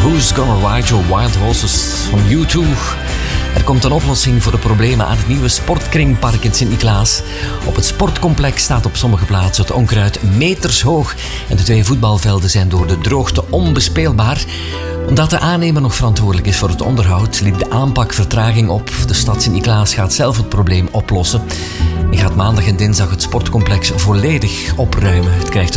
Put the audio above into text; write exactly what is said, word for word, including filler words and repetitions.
Who's Gonna Ride Your Wild Horses van U twee. Er komt een oplossing voor de problemen aan het nieuwe sportkringpark in Sint-Niklaas. Op het sportcomplex staat op sommige plaatsen het onkruid meters hoog en de twee voetbalvelden zijn door de droogte onbespeelbaar. Omdat de aannemer nog verantwoordelijk is voor het onderhoud, liep de aanpak vertraging op. De stad Sint-Niklaas gaat zelf het probleem oplossen en gaat maandag en dinsdag het sportcomplex volledig opruimen. Het krijgt